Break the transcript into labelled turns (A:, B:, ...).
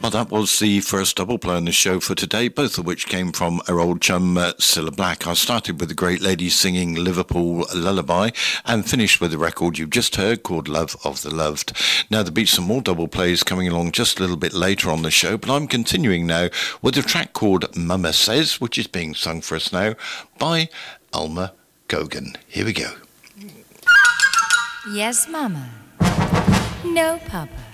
A: Well, that was the first double play on the show for today, both of which came from our old chum, Cilla Black. I started with the great lady singing Liverpool Lullaby and finished with the record you've just heard called Love of the Loved. Now, there'll be some more double plays coming along just a little bit later on the show, but I'm continuing now with a track called Mama Says, which is being sung for us now by Alma Gogan. Here we go.
B: Yes, Mama. No, Papa.